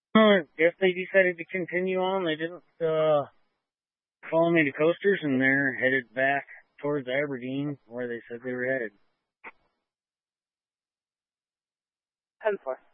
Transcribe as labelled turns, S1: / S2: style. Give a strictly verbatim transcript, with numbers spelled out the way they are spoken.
S1: Uh, if they decided to continue on, they didn't uh, follow me to Coasters, and they're headed back towards Aberdeen, where they said they were headed.
S2: ten four.